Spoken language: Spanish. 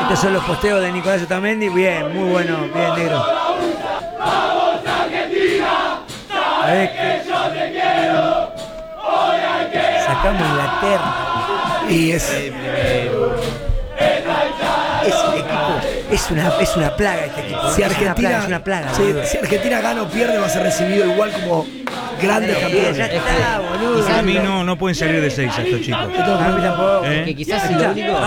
Estos son los posteos de Nicolás Otamendi. Bien, muy bueno. Bien, negro. A ver. Sacamos Inglaterra. Y es una plaga este equipo. Si Argentina, es una plaga. si Argentina gana o pierde, va a ser recibido igual como grandes campeones. Ya está, boludo. Para mí no pueden salir de 6 estos chicos. A mí tampoco. Que quizás es lo único.